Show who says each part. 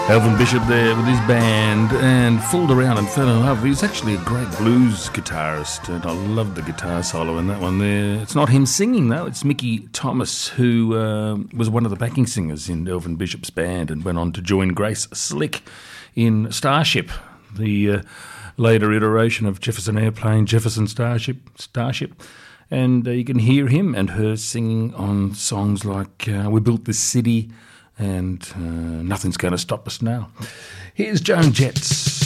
Speaker 1: Elvin Bishop there with his band and fooled around and fell in love. He's actually a great blues guitarist, and I love the guitar solo in that one there. It's not him singing though, it's Mickey Thomas, who was one of the backing singers in Elvin Bishop's band and went on to join Grace Slick in Starship, the later iteration of Jefferson Airplane, Jefferson Starship. And you can hear him and her singing on songs like We Built This City and Nothing's Gonna Stop Us Now. Here's Joan Jett.